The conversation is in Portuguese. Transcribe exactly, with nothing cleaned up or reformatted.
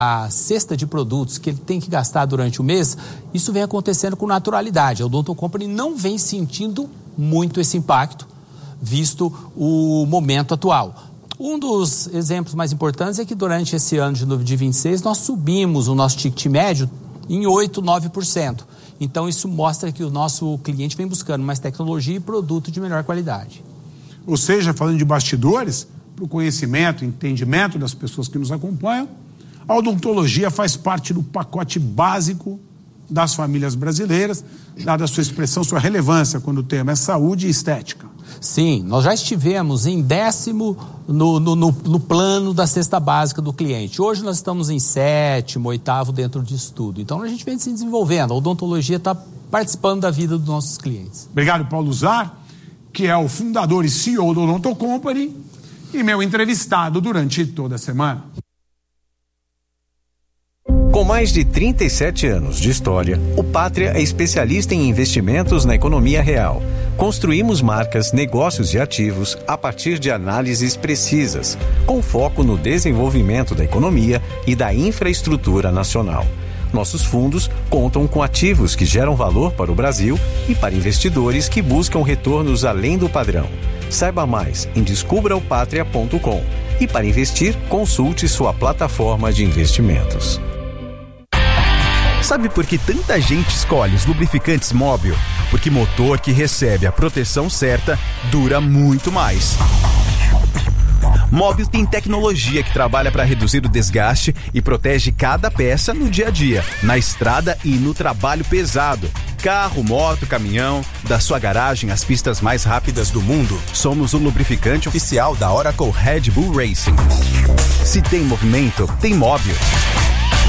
a cesta de produtos que ele tem que gastar durante o mês, isso vem acontecendo com naturalidade. A Odonto Company não vem sentindo muito esse impacto, visto o momento atual. Um dos exemplos mais importantes é que durante esse ano de dois mil e vinte e seis nós subimos o nosso ticket médio em oito, nove por cento. Então isso mostra que o nosso cliente vem buscando mais tecnologia e produto de melhor qualidade. Ou seja, falando de bastidores, para o conhecimento, entendimento das pessoas que nos acompanham, a odontologia faz parte do pacote básico das famílias brasileiras, dada a sua expressão, sua relevância quando o tema é saúde e estética. Sim, nós já estivemos em décimo no, no, no, no plano da cesta básica do cliente. Hoje nós estamos em sétimo, oitavo dentro disso tudo. Então a gente vem se desenvolvendo, a odontologia está participando da vida dos nossos clientes. Obrigado, Paulo Zar, que é o fundador e C E O do Odonto Company e meu entrevistado durante toda a semana. Com mais de trinta e sete anos de história, o Pátria é especialista em investimentos na economia real. Construímos marcas, negócios e ativos a partir de análises precisas, com foco no desenvolvimento da economia e da infraestrutura nacional. Nossos fundos contam com ativos que geram valor para o Brasil e para investidores que buscam retornos além do padrão. Saiba mais em descubra o patria ponto com e para investir, consulte sua plataforma de investimentos. Sabe por que tanta gente escolhe os lubrificantes Móbil? Porque motor que recebe a proteção certa dura muito mais. Móbil tem tecnologia que trabalha para reduzir o desgaste e protege cada peça no dia a dia, na estrada e no trabalho pesado. Carro, moto, caminhão, da sua garagem às pistas mais rápidas do mundo. Somos o lubrificante oficial da Oracle Red Bull Racing. Se tem movimento, tem Móbil.